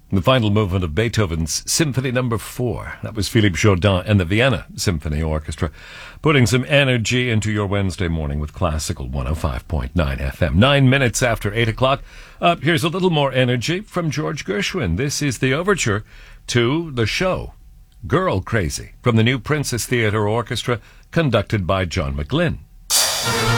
The final movement of Beethoven's Symphony No. 4. That was Philippe Jordan and the Vienna Symphony Orchestra, putting some energy into your Wednesday morning with Classical 105.9 FM. 9 minutes after 8 o'clock. Here's a little more energy from George Gershwin. This is the overture to the show Girl Crazy from the New Princess Theatre Orchestra, conducted by John McGlynn.